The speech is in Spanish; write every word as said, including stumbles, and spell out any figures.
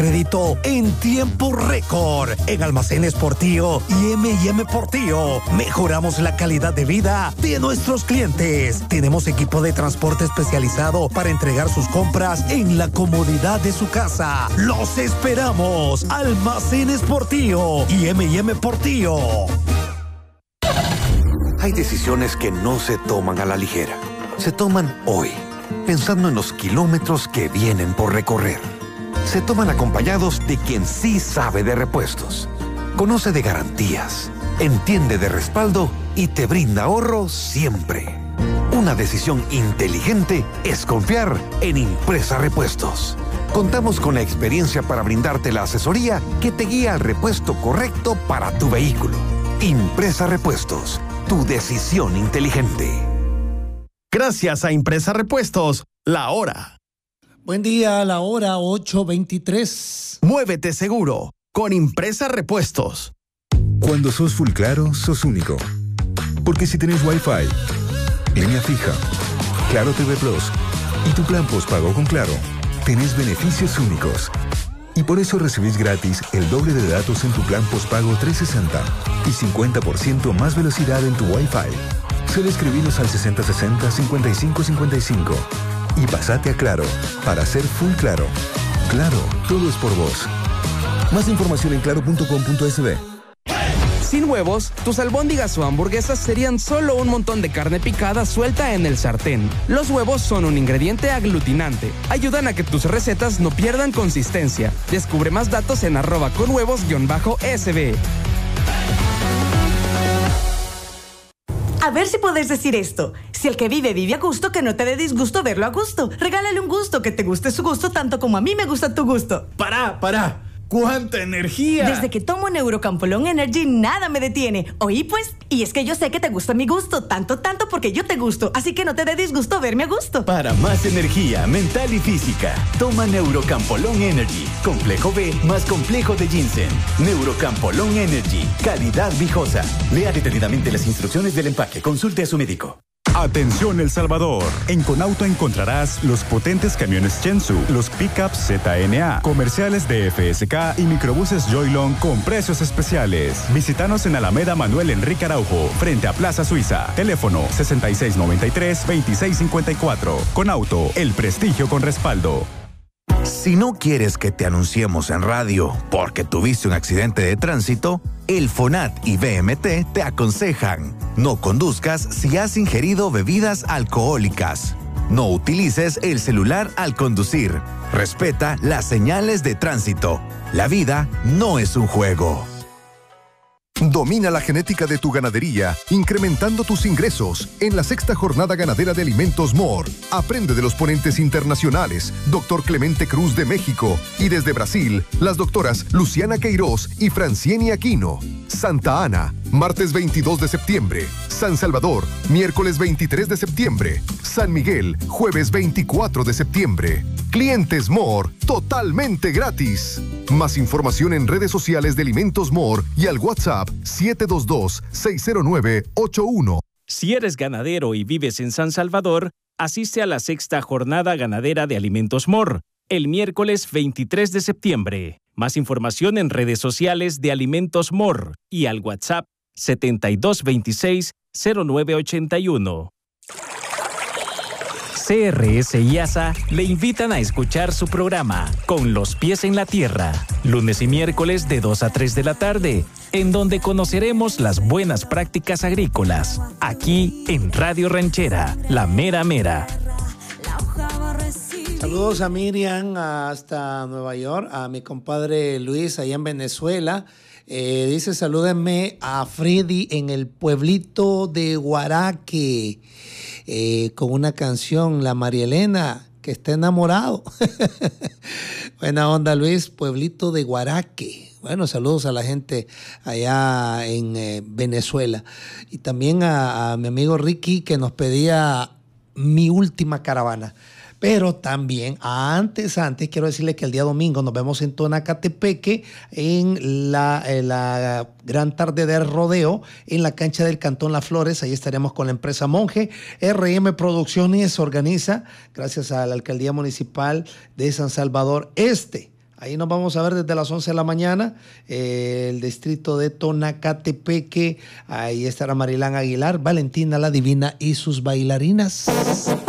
Crédito en tiempo récord en Almacenes Portillo y eme y eme Portillo. Mejoramos la calidad de vida de nuestros clientes. Tenemos equipo de transporte especializado para entregar sus compras en la comodidad de su casa. ¡Los esperamos! Almacenes Portillo y eme y eme Portillo. Hay decisiones que no se toman a la ligera. Se toman hoy, pensando en los kilómetros que vienen por recorrer. Se toman acompañados de quien sí sabe de repuestos, conoce de garantías, entiende de respaldo y te brinda ahorro siempre. Una decisión inteligente es confiar en Impresa Repuestos. Contamos con la experiencia para brindarte la asesoría que te guía al repuesto correcto para tu vehículo. Impresa Repuestos, tu decisión inteligente. Gracias a Impresa Repuestos, la hora. Buen día, a la hora ocho veintitrés. Muévete seguro con Impresa Repuestos. Cuando sos full claro, sos único. Porque si tenés Wi-Fi, línea fija, Claro T V Plus y tu plan postpago con Claro, tenés beneficios únicos. Y por eso recibís gratis el doble de datos en tu plan postpago trescientos sesenta y cincuenta por ciento más velocidad en tu Wi-Fi. Solo escribinos al sesenta sesenta cincuenta y cinco cincuenta y cinco y pasate a Claro para ser full claro. Claro, todo es por vos. Más información en claro punto com punto es be. Sin huevos, tus albóndigas o hamburguesas serían solo un montón de carne picada suelta en el sartén. Los huevos son un ingrediente aglutinante. Ayudan a que tus recetas no pierdan consistencia. Descubre más datos en arroba con huevos guión bajo ese be. A ver si puedes decir esto. Si el que vive vive a gusto, que no te dé disgusto verlo a gusto. Regálale un gusto, que te guste su gusto tanto como a mí me gusta tu gusto. ¡Pará, pará! ¡Cuánta energía! Desde que tomo Neurocampolón Energy, nada me detiene. ¿Oí pues? Y es que yo sé que te gusta mi gusto, tanto, tanto porque yo te gusto. Así que no te dé disgusto verme a gusto. Para más energía mental y física, toma Neurocampolón Energy. Complejo B más complejo de ginseng. Neurocampolón Energy. Calidad viejosa. Lea detenidamente las instrucciones del empaque. Consulte a su médico. Atención El Salvador, en Conauto encontrarás los potentes camiones Chensu, los pickups Z N A, comerciales de F S K y microbuses Joylon con precios especiales. Visítanos en Alameda Manuel Enrique Araujo, frente a Plaza Suiza. Teléfono sesenta y seis noventa y tres veintiséis cincuenta y cuatro. Conauto, el prestigio con respaldo. Si no quieres que te anunciemos en radio porque tuviste un accidente de tránsito, el FONAT y B M T te aconsejan: no conduzcas si has ingerido bebidas alcohólicas. No utilices el celular al conducir. Respeta las señales de tránsito. La vida no es un juego. Domina la genética de tu ganadería, incrementando tus ingresos en la sexta jornada ganadera de Alimentos M O R. Aprende de los ponentes internacionales, doctor Clemente Cruz de México, y desde Brasil, las doctoras Luciana Queiroz y Francieni Aquino. Santa Ana, martes veintidós de septiembre. San Salvador, miércoles veintitrés de septiembre. San Miguel, jueves veinticuatro de septiembre. Clientes M O R, totalmente gratis. Más información en redes sociales de Alimentos M O R y al WhatsApp siete dos dos, seis cero nueve, ocho uno. Si eres ganadero y vives en San Salvador, asiste a la sexta jornada ganadera de Alimentos M O R, el miércoles veintitrés de septiembre. Más información en redes sociales de Alimentos M O R y al WhatsApp setenta y dos veintiséis, cero nueve ochenta y uno. C R S y A S A le invitan a escuchar su programa Con los pies en la tierra, lunes y miércoles de dos a tres de la tarde, en donde conoceremos las buenas prácticas agrícolas, aquí en Radio Ranchera, la mera mera. Saludos a Miriam hasta Nueva York, a mi compadre Luis allá en Venezuela. Eh, dice, salúdenme a Freddy en el pueblito de Guaraque, eh, con una canción, la María Elena, que está enamorado. Buena onda, Luis, pueblito de Guaraque. Bueno, saludos a la gente allá en eh, Venezuela. Y también a, a mi amigo Ricky, que nos pedía Mi Última Caravana. Pero también, antes, antes, quiero decirles que el día domingo nos vemos en Tonacatepeque en la, en la gran tarde del rodeo en la cancha del Cantón Las Flores. Ahí estaremos con la empresa Monje. R M Producciones organiza, gracias a la Alcaldía Municipal de San Salvador Este, Ahí nos vamos a ver desde las once de la mañana. Eh, el distrito de Tonacatepeque. Ahí estará Marilán Aguilar, Valentina la Divina y sus bailarinas.